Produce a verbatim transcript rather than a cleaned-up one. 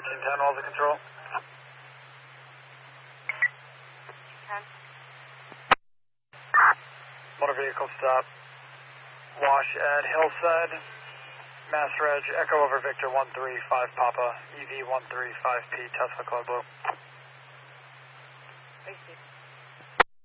thirteen ten, all the control. ten. Motor vehicle stop. Wash at Hillside. Mass Reg, Echo over Victor one three five Papa, E V one three five P, Tesla Club Blue. Thank you.